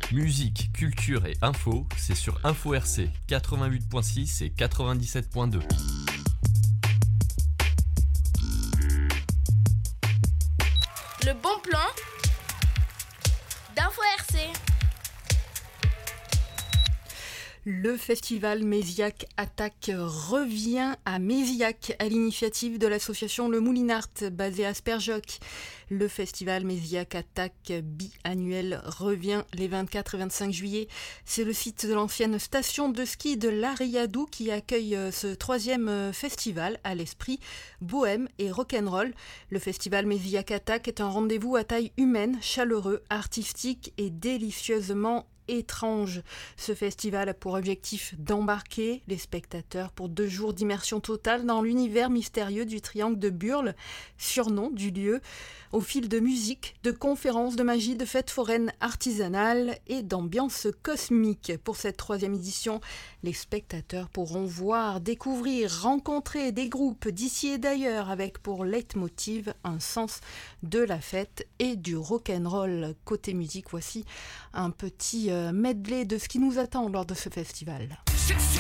Musique, culture et info, c'est sur Info RC 88.6 et 97.2. Le bon plan d'Info RC. Le festival Méziac Attaque revient à Méziac à l'initiative de l'association Le Moulinart basée à Sperjoc. Le festival Méziac Attaque biannuel revient les 24 et 25 juillet. C'est le site de l'ancienne station de ski de l'Ariadou qui accueille ce troisième festival à l'esprit bohème et rock'n'roll. Le festival Méziac Attaque est un rendez-vous à taille humaine, chaleureux, artistique et délicieusement étrange. Ce festival a pour objectif d'embarquer les spectateurs pour 2 jours d'immersion totale dans l'univers mystérieux du triangle de Burle, surnom du lieu, au fil de musique, de conférences, de magie, de fêtes foraines artisanales et d'ambiance cosmique. Pour cette 3e édition, les spectateurs pourront voir, découvrir, rencontrer des groupes d'ici et d'ailleurs avec pour leitmotiv un sens de la fête et du rock'n'roll. Côté musique, voici un petit medley de ce qui nous attend lors de ce festival.